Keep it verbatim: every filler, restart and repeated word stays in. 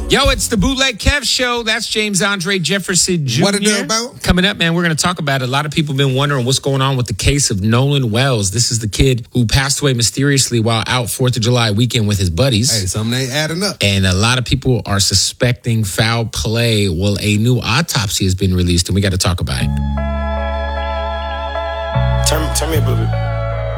Yo, it's the Bootleg Kev Show. That's James Andre Jefferson Junior What it do about? Coming up, man, we're going to talk about it. A lot of people have been wondering what's going on with the case of Nolan Wells. This is the kid who passed away mysteriously while out fourth of July weekend with his buddies. Hey, something ain't adding up. And a lot of people are suspecting foul play. Well, a new autopsy has been released, and we got to talk about it. Turn, turn me a bit.